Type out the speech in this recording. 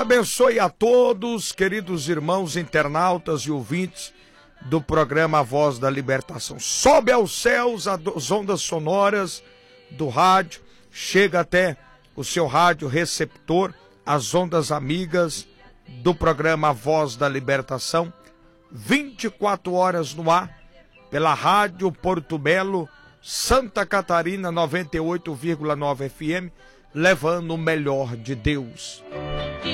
Abençoe a todos, queridos irmãos internautas e ouvintes do programa A Voz da Libertação. Sobe aos céus as ondas sonoras do rádio, chega até o seu rádio receptor, as ondas amigas do programa A Voz da Libertação, 24 horas no ar, pela Rádio Porto Belo, Santa Catarina 98,9 FM, levando o melhor de Deus.